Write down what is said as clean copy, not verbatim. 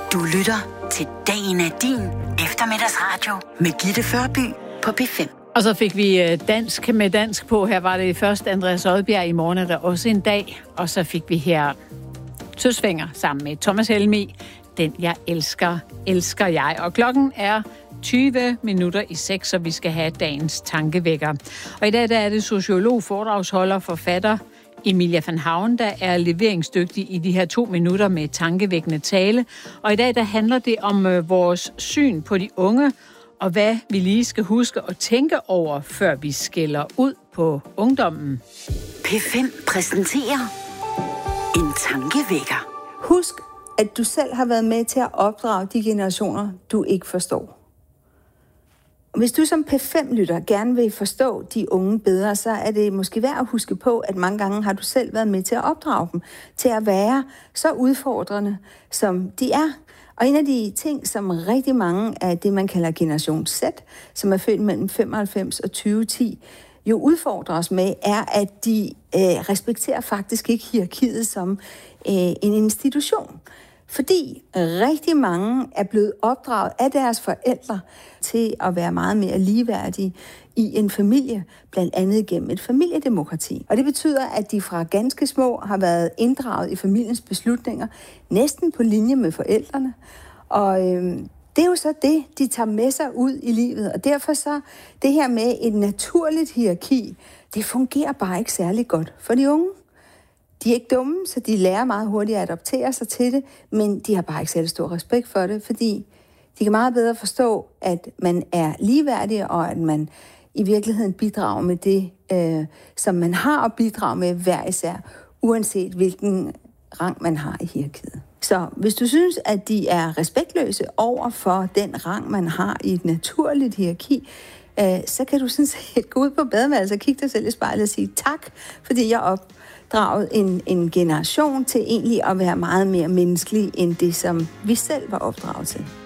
Du lytter til Dagen er din eftermiddagsradio med Gitte Førby på P5. Og så fik vi dansk med dansk på. Her var det først Andreas Odbjerg, i morgen er der også en dag. Og så fik vi her Søsvinger sammen med Thomas Helmig. Den jeg elsker, elsker jeg. Og klokken er 6:20, så vi skal have dagens tankevækker. Og i dag der er det sociolog, foredragsholder, forfatter Emilia van Havn, der er leveringsdygtig i de her 2 minutter med tankevækkende tale. Og i dag der handler det om vores syn på de unge, og hvad vi lige skal huske at tænke over, før vi skælder ud på ungdommen. P5 præsenterer en tankevækker. Husk, at du selv har været med til at opdrage de generationer, du ikke forstår. Hvis du som P5-lytter gerne vil forstå de unge bedre, så er det måske værd at huske på, at mange gange har du selv været med til at opdrage dem, til at være så udfordrende, som de er. Og en af de ting, som rigtig mange af det, man kalder generation Z, som er født mellem 95 og 2010, jo udfordrer os med, er, at de respekterer faktisk ikke hierarkiet som en institution. Fordi rigtig mange er blevet opdraget af deres forældre til at være meget mere ligeværdige i en familie, blandt andet gennem et familiedemokrati. Og det betyder, at de fra ganske små har været inddraget i familiens beslutninger, næsten på linje med forældrene. Og det er jo så det, de tager med sig ud i livet. Og derfor så det her med et naturligt hierarki, det fungerer bare ikke særlig godt for de unge. De er ikke dumme, så de lærer meget hurtigt at adoptere sig til det, men de har bare ikke særlig stor respekt for det, fordi de kan meget bedre forstå, at man er ligeværdig, og at man i virkeligheden bidrager med det, som man har at bidrage med hver især, uanset hvilken rang man har i hierarkiet. Så hvis du synes, at de er respektløse over for den rang, man har i et naturligt hierarki, så kan du sådan set gå ud på badeværelset og kigge dig selv i spejlet og sige tak, fordi jeg opdraget en generation til egentlig at være meget mere menneskelig end det, som vi selv var opdraget til.